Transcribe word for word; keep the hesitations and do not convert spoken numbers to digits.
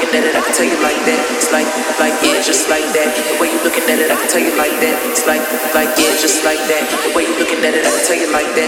looking at it, I can tell you like that. It's like, like yeah, just like that. The way you looking at it, I can tell you like that. It's like, like yeah, just like that. The way you looking at it, I can tell you like that.